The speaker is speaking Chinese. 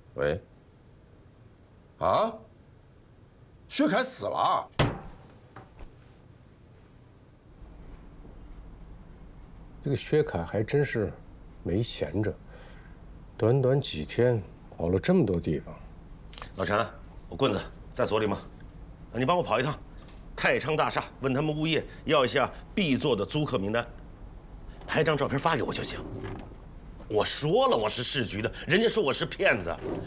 喂？啊？薛凯死了？ 这个薛凯还真是没闲着，短短几天跑了这么多地方。 老陈，我棍子在所里吗？你帮我跑一趟太昌大厦，问他们物业要一下必做的租客名单，拍张照片发给我就行。我说了我是市局的，人家说我是骗子，